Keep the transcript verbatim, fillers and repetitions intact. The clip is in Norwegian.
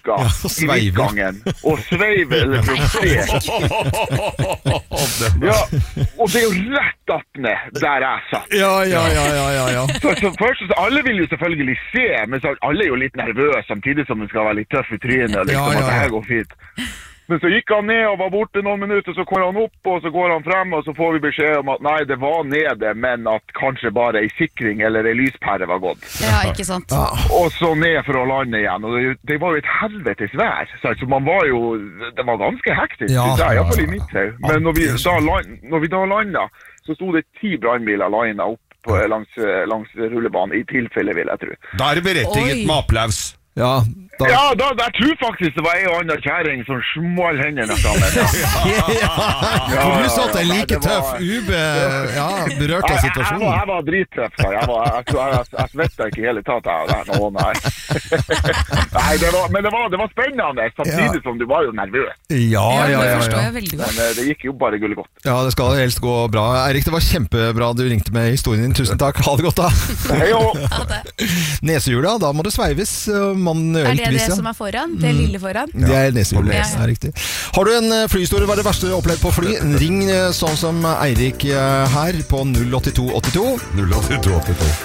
bakker ja, i midtgangen og sveiver eller for å se. Ja, og det er jo rett opp ned der jeg satt. Ja, ja, ja, ja, ja, ja. Så, så først, så alle vil jo selvfølgelig se, men så alle er jo litt nervøse, samtidig som det skal være litt tøff i trynet, liksom, Ja, ja, ja. at det her går fint. Men så gikk han ned og var borte noen minutter, så kommer han opp, og så går han frem, og så får vi beskjed om at nei, det var nede, men at kanskje bare en sikring eller en lyspære var gått. Ja, ikke sant. Ja. Og så ned for å lande igjen, og det, det var jo et helvetes vær, så man var jo, det var ganske hektisk, Ja, synes jeg, i hvert fall ja, i mitt hau. Men når vi da, land, når vi da landet, så stod det ti brannbiler linet opp på, langs, langs rullebanen, i tilfelle vil jeg tro. Da er det berettiget Oi. med applaus. Ja, da... Ja, da, jeg tror faktisk det var en og annen kjæring som small hendene sammen. Ja. ja, for du satt en like det var- tøff, ube, ja, berørt av Jeg, jeg, jeg, var, situasjonen. jeg var drittøff, så jeg, var, jeg, jeg, jeg, jeg svettet ikke hele tatt av det. Nå, nei. nei det var, men det var, det var spennende, samtidig som du var jo nervøs. Ja, Ja, ja, det ja, forstår ja. jeg veldig godt. Men eh, det gikk jo bare gullet godt. Ja, det skal helst gå bra. Eirik, det var kjempebra du ringte med historien din. Tusen takk. Ha det godt da. Hei jo! Ja, det. Nesehjula, da må det sveives uh, manuelt. Er det det Christian. som er foran? Det lille foran? Det er nesehjul, Ja. det er riktig. Har du en uh, flyhistorie, hva er det verste du har opplevd på fly? Ring uh, sånn som Eirik uh, her på null åtte to åtte to. null åtte to åtte to